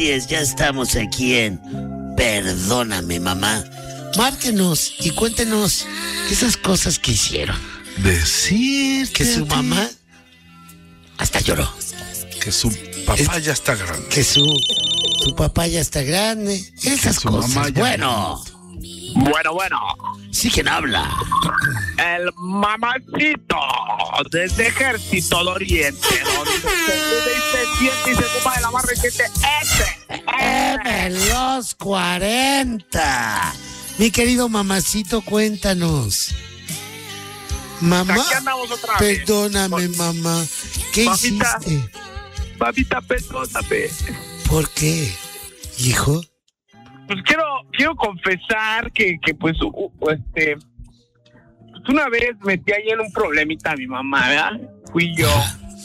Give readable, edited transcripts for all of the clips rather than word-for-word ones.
Ya estamos aquí en Perdóname, mamá. Márquenos y cuéntenos esas cosas que hicieron. Decir Que su mamá hasta lloró. que su papá ya está grande. Que su papá ya está grande. Esas su cosas. mamá ya Bueno. Sí, ¿quién habla? El mamacito desde Ejército de Oriente, donde se siente y se ocupa de la más reciente En los 40. Mi querido mamacito, cuéntanos. Mamá, Aquí andamos otra vez. perdóname, mamá. ¿Qué Mamita. hiciste? Mamita, perdóname. ¿Por qué, hijo? Pues quiero confesar que pues una vez metí ahí en un problemita a mi mamá, ¿verdad? Fui yo,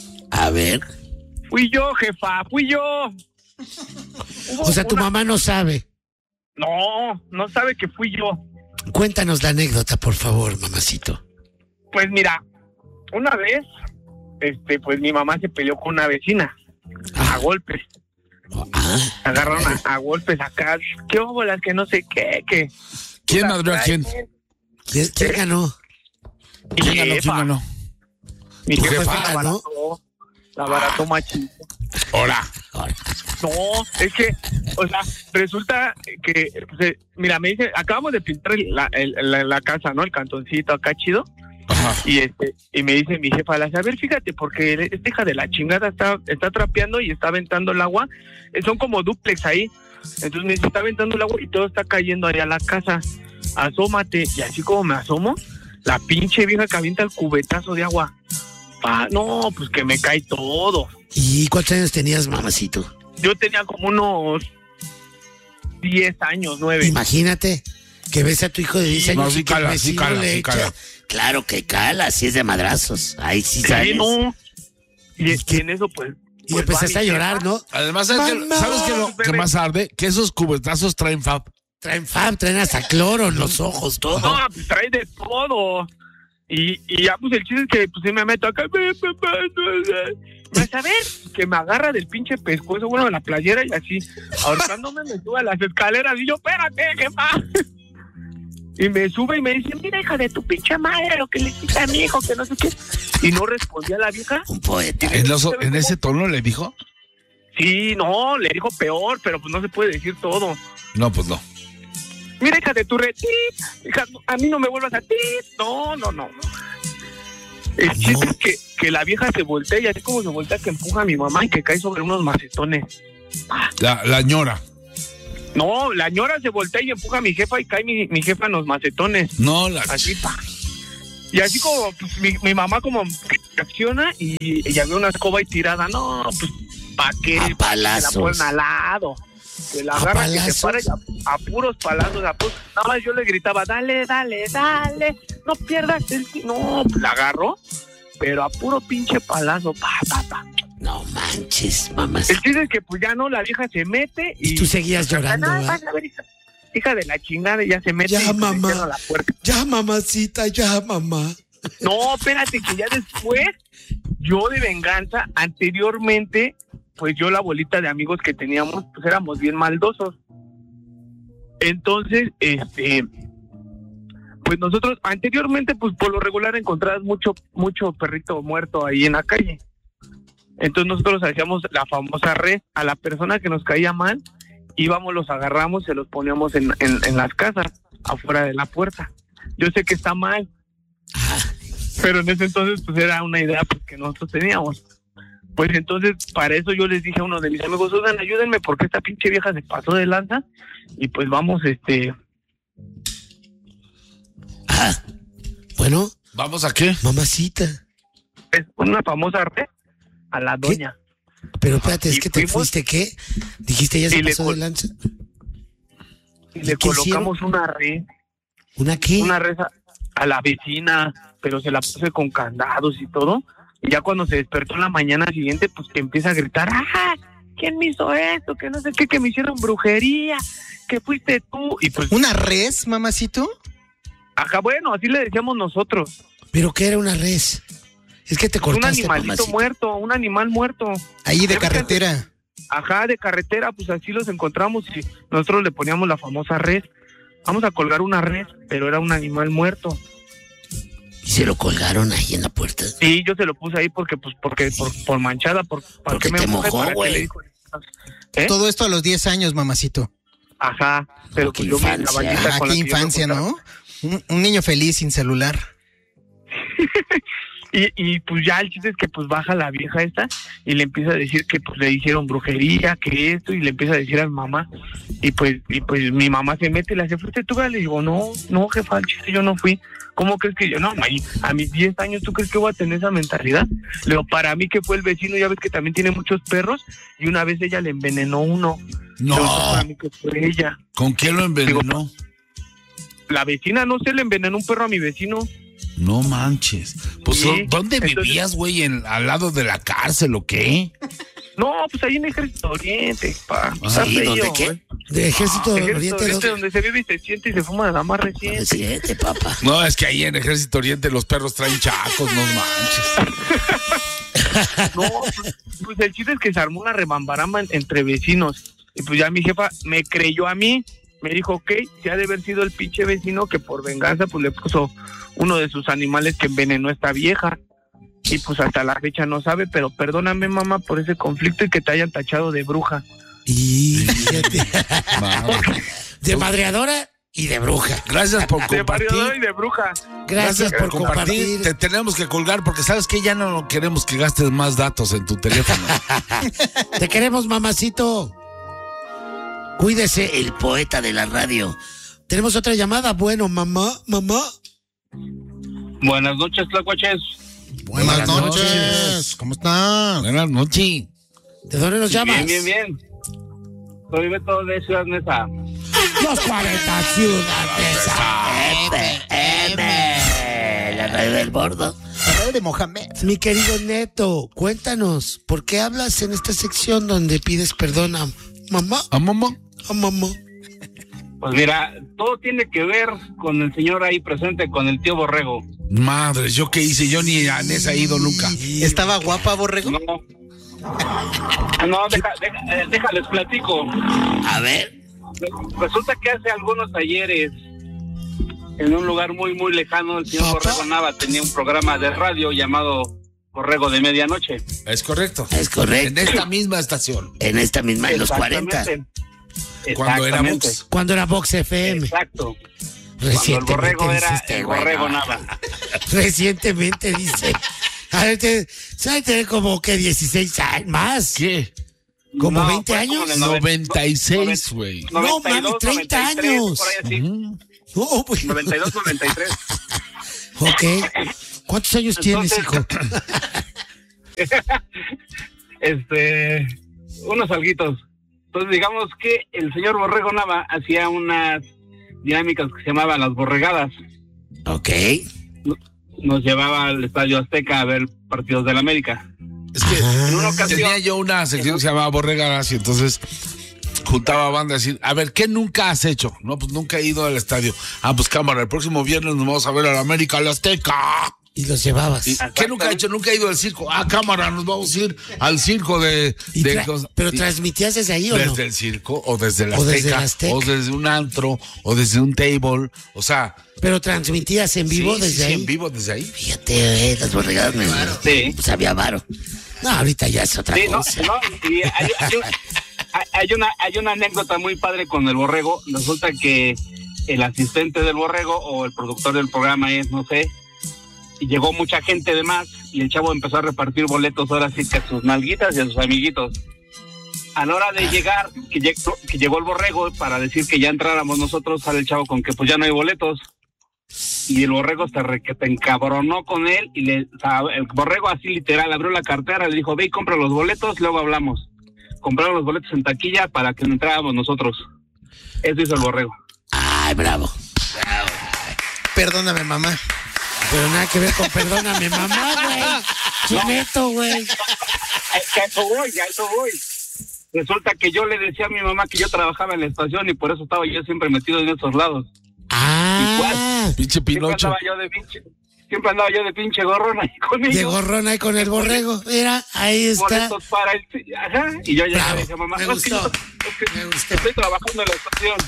jefa, fui yo. O sea, tu mamá no sabe. No sabe que fui yo. Cuéntanos la anécdota, por favor, mamacito. Pues mira, una vez, pues mi mamá se peleó con una vecina, a golpes. Agarraron a golpes acá, qué óbolas, que no sé qué, que... ¿Quién madrió a quién? ¿Quién ganó? Mi ¿Quién ganó? Mi ¿Tu jefa jefa la barató machito. Hola. No, es que, o sea, resulta que, pues, mira, me dice, acabamos de pintar la casa, ¿no? El cantoncito acá chido. Ajá. Y me dice mi jefa, a ver, fíjate, porque esta hija de la chingada está trapeando y está aventando el agua. Son como dúplex ahí. Entonces me dice, está aventando el agua y todo está cayendo allá a la casa. Asómate. Y así como me asomo, la pinche vieja que avienta el cubetazo de agua. No, pues que me cae todo. ¿Y cuántos años tenías, mamacito? Yo tenía como unos 10 años, 9. Imagínate que ves a tu hijo de 10 años sí y que el cala, vecino sí cala, le sí echa. cala. Claro que cala, si es de madrazos. Ahí sí sales. No. Y qué? en eso, pues... Y empezaste a llorar, ¿no? Además, ¿sabes qué es lo que más arde? Que esos cubetazos traen fab. Traen traen hasta cloro en los ojos, todo. No, pues trae de todo. Y ya, pues el chiste es que pues me meto acá. A ver, que me agarra del pinche pescuezo, bueno, de la playera y así, ahorcándome, me sube a las escaleras y yo, espérate, jefa. Y me sube y me dice, mira, hija de tu pinche madre, lo que le hiciste a mi hijo, que no sé qué. Y no respondía la vieja. Un poeta. ¿En ese tono le dijo? Sí, no, le dijo peor, pero pues no se puede decir todo. No, pues no. Mira, hija de tu hija, a mí no me vuelvas a ti. No. El chiste es que la vieja se voltea y así como se voltea que empuja a mi mamá y que cae sobre unos macetones. La ñora. No, la ñora se voltea y empuja a mi jefa y cae mi jefa en los macetones. No, así, y así como pues, mi mamá como reacciona y ya ve una escoba y tirada. No, pues, ¿pa' qué? A palazos. Que la ponen al lado. Que la agarra, que se para a puros palazos, Nada más yo le gritaba, dale, no pierdas No, la agarró, pero a puro pinche palazo, pa. No manches, mamá. El chiste es que pues ya no, la vieja se mete y... tú seguías llorando, ¿verdad? Vas a ver, hija de la chingada, ya se mete ya, y mamá. cierra la puerta. Ya, mamacita, ya, mamá. No, espérate, que ya después, yo de venganza, anteriormente... pues yo la bolita de amigos que teníamos, pues éramos bien maldosos. Entonces, pues nosotros anteriormente, pues por lo regular encontrabas mucho perrito muerto ahí en la calle. Entonces nosotros hacíamos la famosa red, a la persona que nos caía mal, íbamos, los agarramos, se los poníamos en las casas, afuera de la puerta. Yo sé que está mal, pero en ese entonces pues era una idea pues, que nosotros teníamos. Pues entonces, para eso yo les dije a uno de mis amigos, oigan, ayúdenme porque esta pinche vieja se pasó de lanza y pues vamos, Bueno. ¿Vamos a qué? Mamacita. Es una famosa red a la doña. Pero espérate, es Y que te fuiste, ¿qué? Dijiste, ya se pasó de lanza. Y le colocamos una red. ¿Una qué? Una red a la vecina, pero se la puse con candados y todo. Y ya cuando se despertó la mañana siguiente, pues que empieza a gritar, ¿quién me hizo esto? Que no sé qué, que me hicieron brujería, que fuiste tú. Y pues, ¿una res, mamacito? Ajá, bueno, así le decíamos nosotros. ¿Pero qué era una res? Es que te cortaste, un animalito mamacita. muerto, un animal muerto. Ahí de carretera. Ajá, de carretera, pues así los encontramos y nosotros le poníamos la famosa red. Vamos a colgar una red, pero era un animal muerto. ¿Y se lo colgaron ahí en la puerta? Sí, yo se lo puse ahí porque por manchada, ¿para porque qué me te mojé? mojó, ¿Para qué güey? le dijo? Todo esto a los 10 años, mamacito. Ajá, pero qué pues yo infancia. la bañita con la Qué que yo me infancia, juntaba. ¿no? Un niño feliz sin celular. Y pues ya el chiste es que pues baja la vieja esta y le empieza a decir que pues le hicieron brujería, que esto, y le empieza a decir a mi mamá. Y pues mi mamá se mete y le hace, ¿fuiste tú? Le digo, no, jefa, el chiste yo no fui. ¿Cómo crees que yo? No, a mis 10 años, ¿tú crees que voy a tener esa mentalidad? Le digo, para mí que fue el vecino, ya ves que también tiene muchos perros, y una vez ella le envenenó uno. No. Le digo, para mí que fue ella. ¿Con qué lo envenenó? La vecina, no sé, le envenenó un perro a mi vecino. No manches. Pues, Sí, ¿dónde entonces- vivías, güey? ¿Al lado de la cárcel o qué? No, pues ahí en Ejército Oriente, pa. Ah, Está ¿Sí? feo, ¿Dónde güey. qué? ¿De Ejército Ejército Oriente? Oriente, ¿Dónde? donde se vive y se siente y se fuma nada más reciente. Siete, papá. No, es que ahí en Ejército Oriente los perros traen chacos, no manches. No, pues el chiste es que se armó una rebambaramba entre vecinos. Y pues ya mi jefa me creyó a mí. Me dijo, ok, se ha de haber sido el pinche vecino que por venganza pues le puso uno de sus animales que envenenó a esta vieja. Y pues hasta la fecha no sabe, pero perdóname, mamá, por ese conflicto y que te hayan tachado de bruja. Y fíjate, Madre. de madreadora y de bruja. Gracias por De variador y compartir. de bruja. Gracias por compartir. Te tenemos que colgar porque sabes que ya no queremos que gastes más datos en tu teléfono. Te queremos, mamacito. Cuídese, el poeta de la radio. Tenemos otra llamada. Bueno, mamá. Buenas noches, tlacuaches. Buenas noches. ¿Cómo están? Buenas noches. ¿De dónde nos llamas? Bien. Soy Beto de Ciudad Neza. Los 40 ciudades. La radio del bordo. De Mohamed. Mi querido Neto, cuéntanos, ¿por qué hablas en esta sección donde pides perdón a mamá? ¿A mamá? A mamá. Pues mira, todo tiene que ver con el señor ahí presente, con el tío Borrego. Madre, ¿yo qué hice? Yo ni a Nesa he ido nunca. ¿Estaba guapa, Borrego? No, déjales platico. A ver. Resulta que hace algunos ayeres, en un lugar muy, muy lejano, el señor ¿Papá? Borrego Nava tenía un programa de radio llamado Borrego de Medianoche. Es correcto. Es correcto. En esta misma estación. En esta misma, en los 40. Cuando era Exactamente. Vox. Cuando era Vox FM. Exacto. Cuando el Recientemente Borrego dice era este el güey, Borrego no. Nava. Recientemente dice. A ver, ¿sabes tener como que 16 años más? ¿Qué? ¿Como No, 20 fue años? como en el 96, güey. No, 92, mami, 30 93, años. por ahí así. Ujú. Oh, pues. 92, 93. Ok. ¿Cuántos años tienes, hijo? Unos alguitos. Entonces digamos que el señor Borrego Nava hacía unas dinámicas que se llamaban las borregadas. Ok. Nos llevaba al Estadio Azteca a ver partidos del América. Es que En una ocasión, tenía yo una sección que se llamaba Borregadas y entonces juntaba banda a decir, a ver, ¿qué nunca has hecho? No, pues nunca he ido al estadio. Ah, pues cámara, el próximo viernes nos vamos a ver al América, al Azteca. Y los llevabas. ¿Y qué nunca he hecho? Nunca he ido al circo. Ah, cámara, nos vamos a ir al circo Y ¿pero transmitías desde ahí o no? desde el circo, o desde el O desde el Azteca, Azteca. o desde un antro, o desde un table. O sea, ¿Pero transmitías en vivo sí, desde sí, ahí? en vivo desde ahí. Fíjate, las borregadas me Sí. pues había varo. No, ahorita ya es otra sí, no, cosa. y hay una anécdota muy padre con el Borrego. Resulta que el asistente del Borrego o el productor del programa no sé, y llegó mucha gente de más y el chavo empezó a repartir boletos ahora sí que a sus nalguitas y a sus amiguitos. A la hora de llegar, que llegó el Borrego para decir que ya entráramos nosotros, sale el chavo con que pues ya no hay boletos. Y el Borrego que te encabronó con él y el Borrego así literal abrió la cartera, le dijo, ve y compra los boletos, luego hablamos. Compraron los boletos en taquilla para que entráramos nosotros. Eso hizo el Borrego. Ay, bravo. Perdóname, mamá. Pero nada que ver con perdóname, mamá, güey. Qué neto, güey. A eso voy. Resulta que yo le decía a mi mamá que yo trabajaba en la estación y por eso estaba yo siempre metido en esos lados. Ah. Pinche Siempre Pinocho. andaba yo de pinche. siempre andaba yo de pinche gorrón ahí con ellos. De gorrón ahí con el borrego. Mira, ahí está. Boletos para el... Ajá, y yo ya le dije, mamá, me no, es que gustó, yo- me gustó. estoy trabajando en la estación.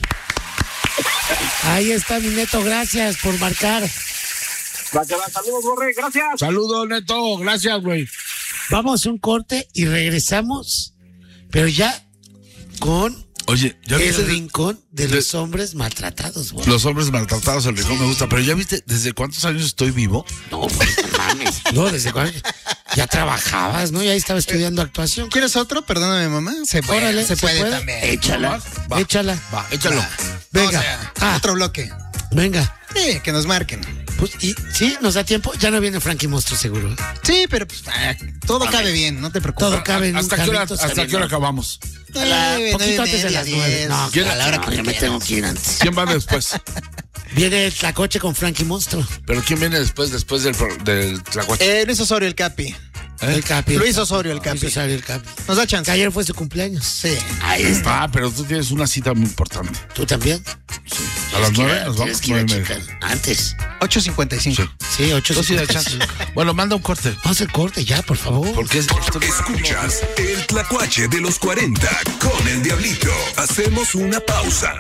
Ahí está mi Neto, gracias por marcar. Saludos, Borre, gracias. Saludos, Neto. Gracias, güey. Vamos a un corte y regresamos, pero ya con Oye, ¿ya el viste rincón de los hombres maltratados, güey. los hombres maltratados? El rincón me gusta. Pero ¿ya viste desde cuántos años estoy vivo? No, pues, no mames. No, ¿desde cuándo? Ya trabajabas, ¿no? Ya estaba estudiando actuación. ¿Quieres otro? Perdóname, mamá. Órale, se puede también. Échala, Va. échala. Va, échalo. Venga. O sea, otro bloque. Venga. Sí, que nos marquen. Pues, y sí, nos da tiempo. Ya no viene Frankie Monstruo, seguro. Sí, pero pues, todo cabe bien, no te preocupes. Todo cabe en un ¿Hasta qué hora, carrito, hasta qué hora acabamos? Poquito antes de las 9. No, ¿Quién a la hora que yo me tengo que ir antes. ¿Quién va después? Viene el Tlacoche con Frankie Monstruo. ¿Pero quién viene después del Tlacuache? Luis Osorio, el Capi. El Capi. Luis Osorio, el Capi. Luis Osorio, el Capi. Nos da Que chance. ayer fue su cumpleaños. Sí. Ahí está. Ah, pero tú tienes una cita muy importante. ¿Tú también? A las 9 nos vamos. Tienes que ir a 9:30. checar. Antes. 8:55. Sí, 8. Tú sí da chance. Bueno, manda un corte. Vamos al corte ya, por favor. Porque Escuchas el Tlacuache de los 40 con el Diablito. Hacemos una pausa.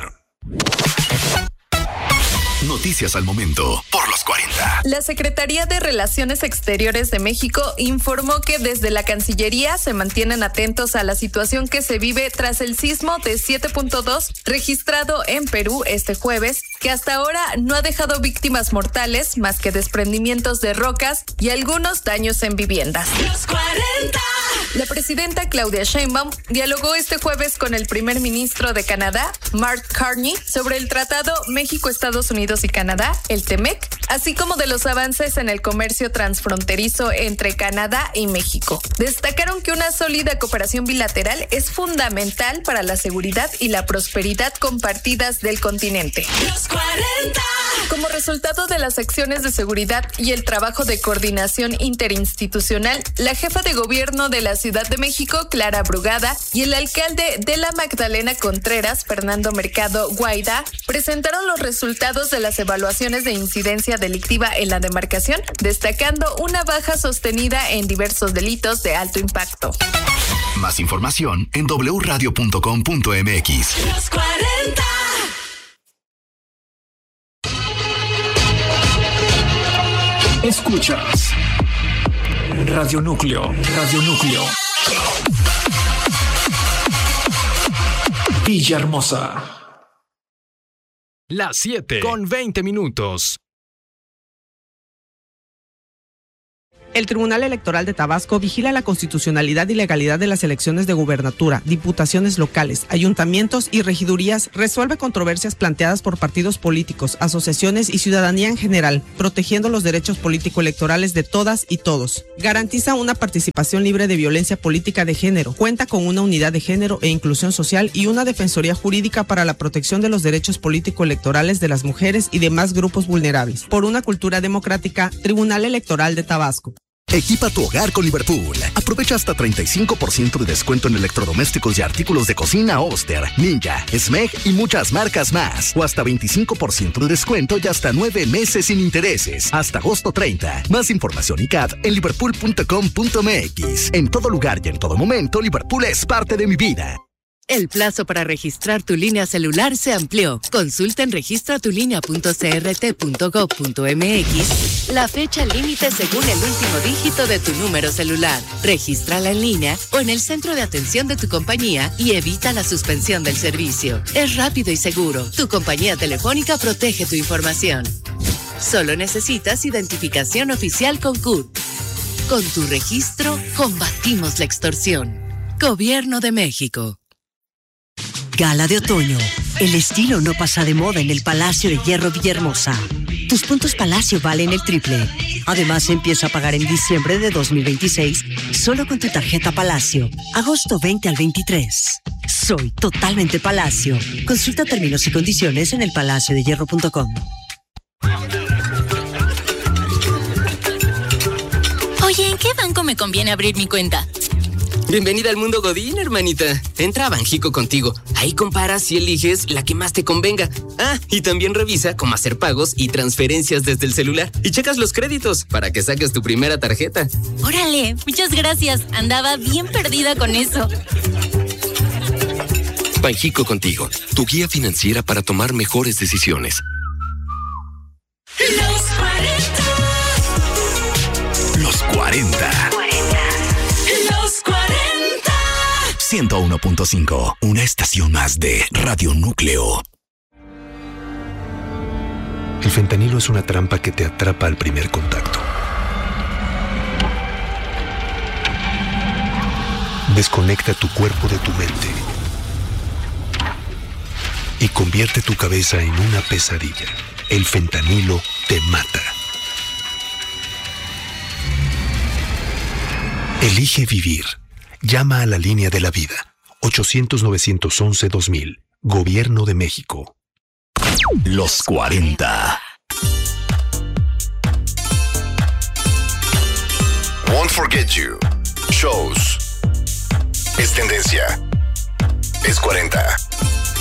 Noticias al momento por los 40. La Secretaría de Relaciones Exteriores de México informó que desde la Cancillería se mantienen atentos a la situación que se vive tras el sismo de 7.2 registrado en Perú este jueves, que hasta ahora no ha dejado víctimas mortales más que desprendimientos de rocas y algunos daños en viviendas. Los 40. La presidenta Claudia Sheinbaum dialogó este jueves con el primer ministro de Canadá, Mark Carney, sobre el Tratado México-Estados Unidos y Canadá, el TEMEC, así como de los avances en el comercio transfronterizo entre Canadá y México. Destacaron que una sólida cooperación bilateral es fundamental para la seguridad y la prosperidad compartidas del continente. Los 40. Como resultado de las acciones de seguridad y el trabajo de coordinación interinstitucional, la jefa de gobierno de la Ciudad de México, Clara Brugada, y el alcalde de la Magdalena Contreras, Fernando Mercado Guaidá, presentaron los resultados de las evaluaciones de incidencia delictiva en la demarcación, destacando una baja sostenida en diversos delitos de alto impacto. Más información en wradio.com.mx. Los 40. Escuchas Radio Núcleo, Radio Núcleo. Villahermosa. Las 7:20. El Tribunal Electoral de Tabasco vigila la constitucionalidad y legalidad de las elecciones de gubernatura, diputaciones locales, ayuntamientos y regidurías, resuelve controversias planteadas por partidos políticos, asociaciones y ciudadanía en general, protegiendo los derechos político-electorales de todas y todos. Garantiza una participación libre de violencia política de género, cuenta con una unidad de género e inclusión social y una defensoría jurídica para la protección de los derechos político-electorales de las mujeres y demás grupos vulnerables. Por una cultura democrática, Tribunal Electoral de Tabasco. Equipa tu hogar con Liverpool. Aprovecha hasta 35% de descuento en electrodomésticos y artículos de cocina Oster, Ninja, Smeg y muchas marcas más. O hasta 25% de descuento y hasta 9 meses sin intereses. Hasta agosto 30. Más información y CAD en liverpool.com.mx. En todo lugar y en todo momento, Liverpool es parte de mi vida. El plazo para registrar tu línea celular se amplió. Consulta en registratulinea.crt.gov.mx la fecha límite según el último dígito de tu número celular. Regístrala en línea o en el centro de atención de tu compañía y evita la suspensión del servicio. Es rápido y seguro. Tu compañía telefónica protege tu información. Solo necesitas identificación oficial con CUT. Con tu registro, combatimos la extorsión. Gobierno de México. Gala de otoño. El estilo no pasa de moda en el Palacio de Hierro Villahermosa. Tus puntos Palacio valen el triple. Además, empieza a pagar en diciembre de 2026 solo con tu tarjeta Palacio. Agosto 20 al 23. Soy totalmente Palacio. Consulta términos y condiciones en elpalaciodehierro.com. Oye, ¿en qué banco me conviene abrir mi cuenta? Bienvenida al mundo Godín, hermanita. Entra a Banjico Contigo. Ahí comparas y eliges la que más te convenga. Ah, y también revisa cómo hacer pagos y transferencias desde el celular. Y checas los créditos para que saques tu primera tarjeta. ¡Órale! Muchas gracias. Andaba bien perdida con eso. Banjico Contigo, tu guía financiera para tomar mejores decisiones. Los 40. Los 40. 101.5, una estación más de Radio Núcleo. El fentanilo es una trampa que te atrapa al primer contacto. Desconecta tu cuerpo de tu mente y convierte tu cabeza en una pesadilla. El fentanilo te mata. Elige vivir. Llama a la línea de la vida. 800-911-2000. Gobierno de México. Los 40. Won't Forget You. Shows. Es tendencia. Es 40.